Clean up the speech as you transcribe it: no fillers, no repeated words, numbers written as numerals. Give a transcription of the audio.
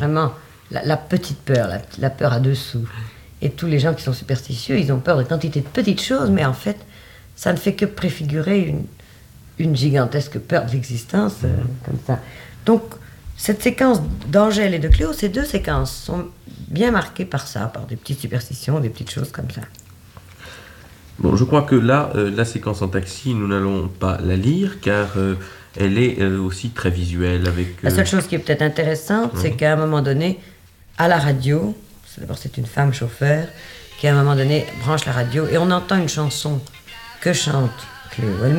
vraiment la petite peur, la peur à dessous. Et tous les gens qui sont superstitieux, ils ont peur de quantité de petites choses, mais en fait, ça ne fait que préfigurer une gigantesque peur de l'existence, comme ça. Donc, cette séquence d'Angèle et de Cléo, ces deux séquences sont bien marquées par ça, par des petites superstitions, des petites choses comme ça. Bon, je crois que là, la séquence en taxi, nous n'allons pas la lire, car elle est aussi très visuelle. La seule chose qui est peut-être intéressante, c'est qu'à un moment donné, à la radio, d'abord c'est une femme chauffeur, qui à un moment donné branche la radio, et on entend une chanson que chante Cléo.